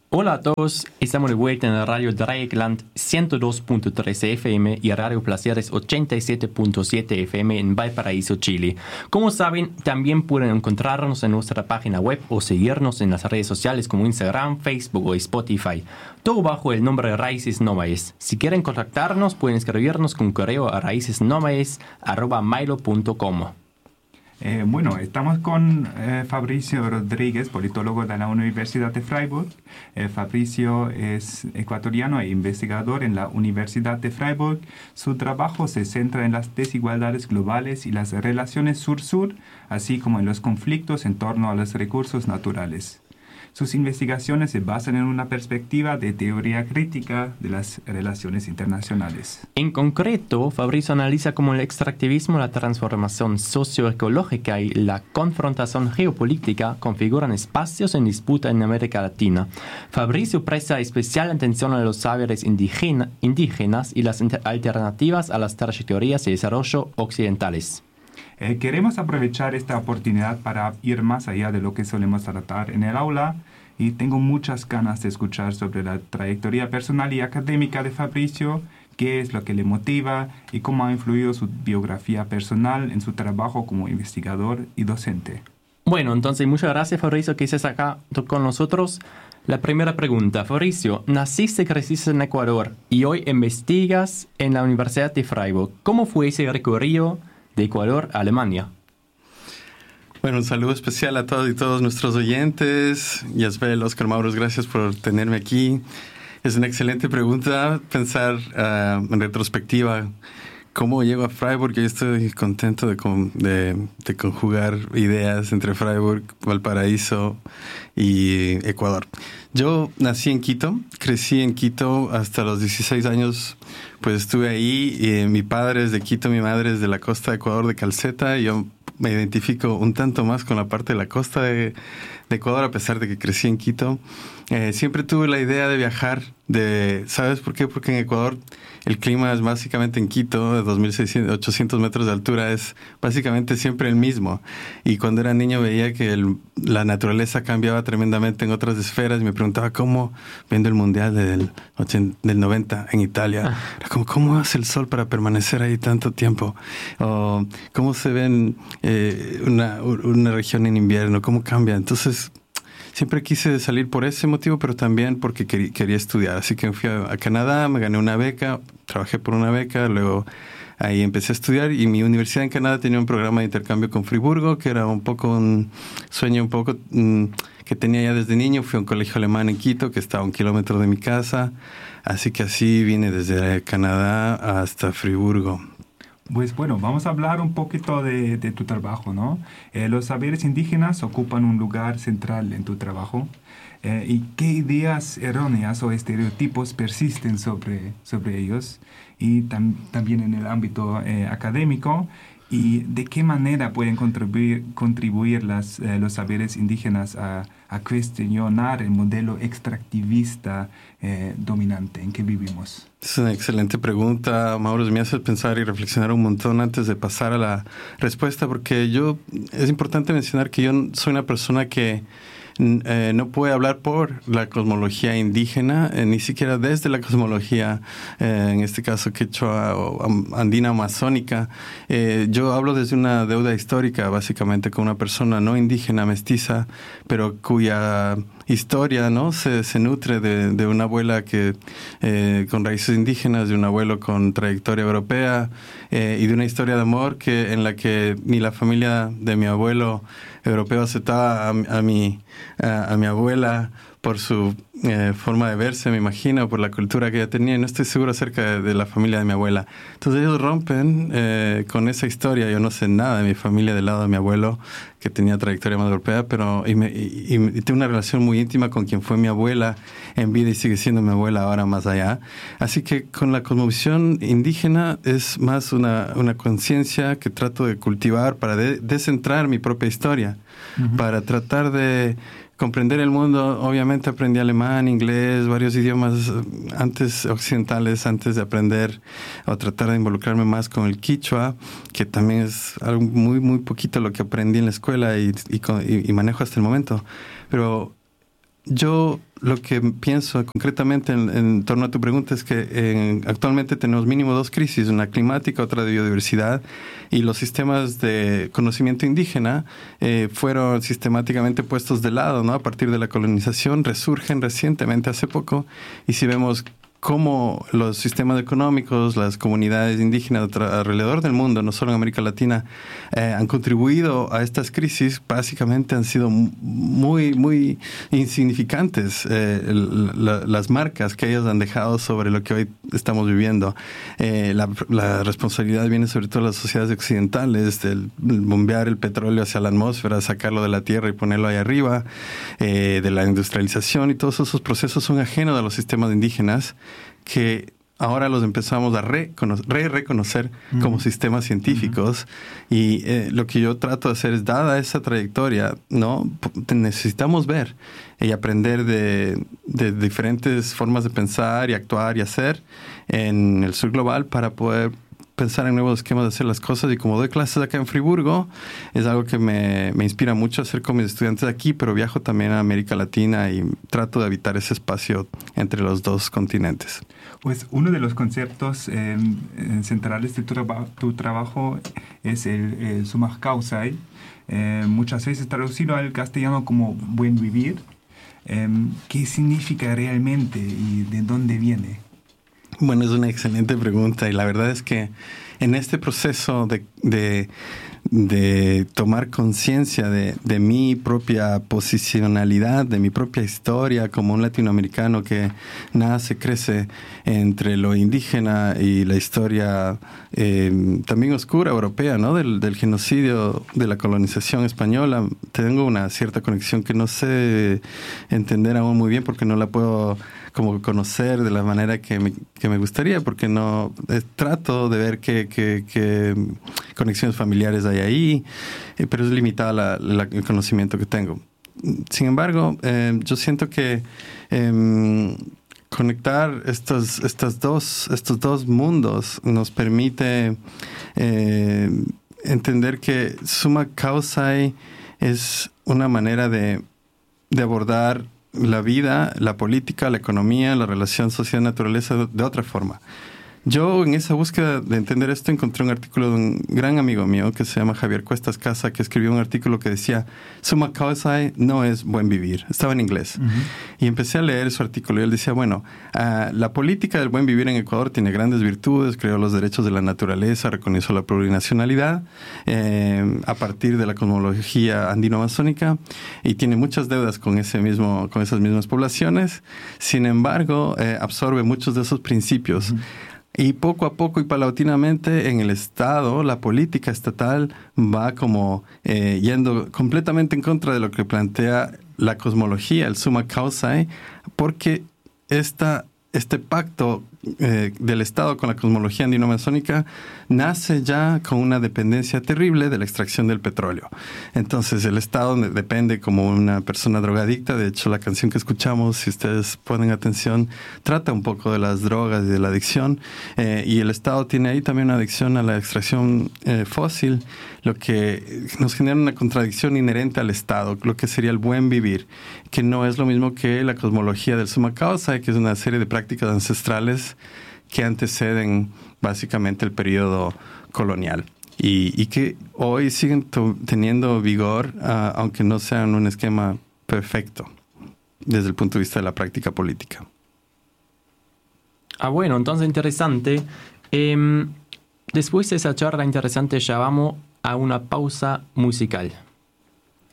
Hola a todos, estamos de vuelta en la radio Dreieckland 102.3 FM y Radio Placeres 87.7 FM en Valparaíso, Chile. Como saben, también pueden encontrarnos en nuestra página web o seguirnos en las redes sociales como Instagram, Facebook o Spotify, todo bajo el nombre de Raíces Nómades. Si quieren contactarnos, pueden escribirnos con correo a raicesnomades@mailo.com. Bueno, estamos con Fabricio Rodríguez, politólogo de la Universidad de Freiburg. Fabricio es ecuatoriano e investigador en la Universidad de Freiburg. Su trabajo se centra en las desigualdades globales y las relaciones sur-sur, así como en los conflictos en torno a los recursos naturales. Sus investigaciones se basan en una perspectiva de teoría crítica de las relaciones internacionales. En concreto, Fabricio analiza cómo el extractivismo, la transformación socioecológica y la confrontación geopolítica configuran espacios en disputa en América Latina. Fabricio presta especial atención a los saberes indígenas y las alternativas a las trayectorias de desarrollo occidentales. Queremos aprovechar esta oportunidad para ir más allá de lo que solemos tratar en el aula y tengo muchas ganas de escuchar sobre la trayectoria personal y académica de Fabricio, qué es lo que le motiva y cómo ha influido su biografía personal en su trabajo como investigador y docente. Bueno, entonces muchas gracias, Fabricio, que estés acá con nosotros. La primera pregunta, Fabricio, naciste y creciste en Ecuador y hoy investigas en la Universidad de Freiburg. ¿Cómo fue ese recorrido de Ecuador a Alemania? Bueno, un saludo especial a todos y todos nuestros oyentes. Yasbel, Oscar, Mauros, gracias por tenerme aquí. Es una excelente pregunta pensar en retrospectiva cómo llego a Freiburg. Yo estoy contento de conjugar ideas entre Freiburg, Valparaíso y Ecuador. Yo nací en Quito, crecí en Quito hasta los 16 años, pues estuve ahí. Y mi padre es de Quito, mi madre es de la costa de Ecuador, de Calceta. Y yo me identifico un tanto más con la parte de la costa de Ecuador, a pesar de que crecí en Quito. Siempre tuve la idea de viajar, ¿sabes por qué? Porque en Ecuador el clima es básicamente en Quito, de 2.800 metros de altura, es básicamente siempre el mismo. Y cuando era niño veía que la naturaleza cambiaba tremendamente en otras esferas y me preguntaba cómo, viendo el Mundial del 90 en Italia, era como, ¿cómo hace el sol para permanecer ahí tanto tiempo? O cómo se ve una región en invierno, cómo cambia. Entonces, siempre quise salir por ese motivo, pero también porque quería estudiar. Así que fui a Canadá, me gané una beca, trabajé por una beca, luego ahí empecé a estudiar y mi universidad en Canadá tenía un programa de intercambio con Friburgo, que era un poco un sueño que tenía ya desde niño. Fui a un colegio alemán en Quito, que estaba a 1 kilómetro de mi casa. Así que así vine desde Canadá hasta Friburgo. Pues bueno, vamos a hablar un poquito de tu trabajo, ¿no? Los saberes indígenas ocupan un lugar central en tu trabajo. ¿Y qué ideas erróneas o estereotipos persisten sobre ellos? Y también en el ámbito académico. ¿Y de qué manera pueden contribuir los saberes indígenas a cuestionar el modelo extractivista dominante en que vivimos? Es una excelente pregunta, Mauro. Me hace pensar y reflexionar un montón antes de pasar a la respuesta, porque es importante mencionar que yo soy una persona que no puede hablar por la cosmología indígena, ni siquiera desde la cosmología, en este caso quechua o andina amazónica. Yo hablo desde una deuda histórica, básicamente, con una persona no indígena, mestiza, pero cuya historia, ¿no?, se nutre de una abuela con raíces indígenas, de un abuelo con trayectoria europea, y de una historia de amor en la que ni la familia de mi abuelo europeo aceptaba a mi abuela por su forma de verse, me imagino, por la cultura que ella tenía, y no estoy seguro acerca de la familia de mi abuela. Entonces ellos rompen con esa historia. Yo no sé nada de mi familia del lado de mi abuelo, que tenía trayectoria más europea, pero y tengo una relación muy íntima con quien fue mi abuela en vida y sigue siendo mi abuela ahora más allá. Así que con la cosmovisión indígena es más una conciencia que trato de cultivar para descentrar mi propia historia, para tratar de comprender el mundo. Obviamente aprendí alemán, inglés, varios idiomas occidentales antes de aprender o tratar de involucrarme más con el quichua, que también es algo muy, muy poquito lo que aprendí en la escuela y manejo hasta el momento. Pero yo lo que pienso concretamente en torno a tu pregunta es que actualmente tenemos mínimo 2 crisis, una climática, otra de biodiversidad, y los sistemas de conocimiento indígena fueron sistemáticamente puestos de lado, ¿no? A partir de la colonización, resurgen recientemente hace poco, y si vemos cómo los sistemas económicos, las comunidades indígenas alrededor del mundo, no solo en América Latina, han contribuido a estas crisis, básicamente han sido muy, muy insignificantes las marcas que ellos han dejado sobre lo que hoy estamos viviendo. La responsabilidad viene sobre todo de las sociedades occidentales, del bombear el petróleo hacia la atmósfera, sacarlo de la tierra y ponerlo ahí arriba, de la industrialización, y todos esos procesos son ajenos a los sistemas indígenas, que ahora los empezamos a reconocer como sistemas científicos. Y lo que yo trato de hacer es, dada esa trayectoria, ¿no? Necesitamos ver y aprender de diferentes formas de pensar y actuar y hacer en el sur global para poder pensar en nuevos esquemas de hacer las cosas. Y como doy clases acá en Friburgo, es algo que me inspira mucho hacer con mis estudiantes aquí, pero viajo también a América Latina y trato de habitar ese espacio entre los 2 continentes. Pues uno de los conceptos centrales de tu trabajo es el summa causae, muchas veces traducido al castellano como buen vivir. ¿Qué significa realmente y de dónde viene? Bueno, es una excelente pregunta, y la verdad es que en este proceso de tomar conciencia de mi propia posicionalidad, de mi propia historia como un latinoamericano que nace, crece entre lo indígena y la historia también oscura europea, ¿no? Del genocidio, de la colonización española, tengo una cierta conexión que no sé entender aún muy bien, porque no la puedo como conocer de la manera que me gustaría, porque no trato de ver qué conexiones familiares hay ahí, pero es limitada el conocimiento que tengo. Sin embargo, yo siento que conectar estos dos mundos nos permite entender que summa causae es una manera de abordar la vida, la política, la economía, la relación sociedad-naturaleza de otra forma. Yo, en esa búsqueda de entender esto, encontré un artículo de un gran amigo mío que se llama Javier Cuestas Casa, que escribió un artículo que decía summa causae no es buen vivir. Estaba en inglés. Y empecé a leer su artículo y él decía, bueno, la política del buen vivir en Ecuador tiene grandes virtudes, creó los derechos de la naturaleza, reconoció la plurinacionalidad a partir de la cosmología andino-amazónica, y tiene muchas deudas con esas mismas poblaciones. Sin embargo, absorbe muchos de esos principios. Y poco a poco y paulatinamente en el Estado, la política estatal va como yendo completamente en contra de lo que plantea la cosmología, el summa causae, porque este pacto del Estado con la cosmología andino-amazónica nace ya con una dependencia terrible de la extracción del petróleo. Entonces el Estado depende como una persona drogadicta. De hecho, la canción que escuchamos, si ustedes ponen atención, trata un poco de las drogas y de la adicción, y el Estado tiene ahí también una adicción a la extracción fósil, lo que nos genera una contradicción inherente al Estado, lo que sería el buen vivir, que no es lo mismo que la cosmología del summa causae, que es una serie de prácticas ancestrales que anteceden básicamente el periodo colonial y que hoy siguen teniendo vigor, aunque no sean un esquema perfecto desde el punto de vista de la práctica política. Bueno, entonces interesante. Después de esa charla interesante ya vamos a una pausa musical.